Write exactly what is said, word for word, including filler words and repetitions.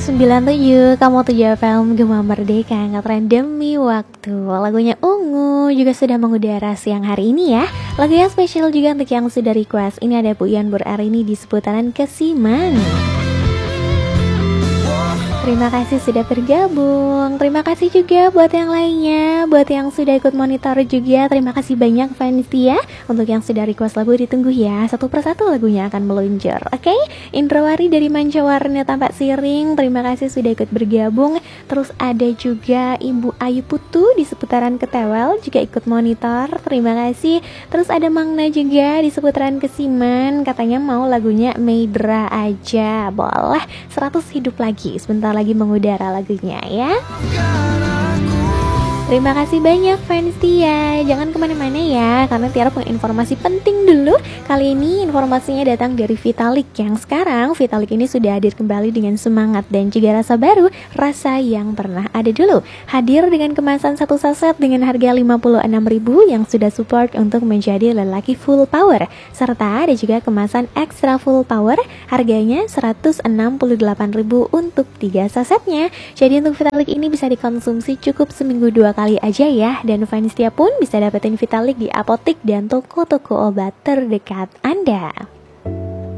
sembilan tujuh, kamu tujuh F M Gema Merdeka, ngetren demi waktu. Lagunya Ungu juga sudah mengudara siang hari ini ya. Lagu yang spesial juga untuk yang sudah request. Ini ada Bu Ian Burarini di seputaran Kesiman. Terima kasih sudah bergabung. Terima kasih juga buat yang lainnya, buat yang sudah ikut monitor juga. Terima kasih banyak fans ya. Untuk yang sudah request lagu ditunggu ya. Satu persatu lagunya akan meluncur. Oke, okay? Indrawari dari Mancawarna Tampak Siring. Terima kasih sudah ikut bergabung. Terus ada juga Ibu Ayu Putu di seputaran Ketewel juga ikut monitor. Terima kasih. Terus ada Mangna juga di seputaran Kesiman. Katanya mau lagunya Meidra aja. Boleh, seratus hidup lagi. Sebentar lagi mengudara lagunya ya. Terima kasih banyak fans Tia. Jangan kemana-mana ya, karena Tiara punya informasi penting dulu. Kali ini informasinya datang dari Vitalik. Yang sekarang Vitalik ini sudah hadir kembali dengan semangat dan juga rasa baru, rasa yang pernah ada dulu. Hadir dengan kemasan satu saset dengan harga lima puluh enam ribu yang sudah support untuk menjadi lelaki full power. Serta ada juga kemasan extra full power, harganya seratus enam puluh delapan ribu untuk tiga sasetnya. Jadi untuk Vitalik ini bisa dikonsumsi cukup seminggu dua kali aja ya. Dan fans Tia pun bisa dapetin Vitalik di apotik dan toko-toko obat terdekat Anda.